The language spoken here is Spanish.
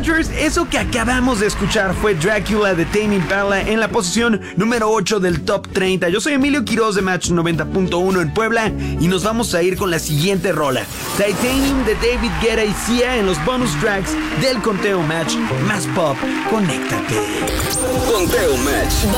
Matchers, eso que acabamos de escuchar fue Dracula de Tame Impala en la posición número 8 del Top 30. Yo soy Emilio Quiroz de Match 90.1 en Puebla y nos vamos a ir con la siguiente rola. Titanium de David Guetta y Sia en los bonus tracks del Conteo Match. Más pop, conéctate. Conteo Match.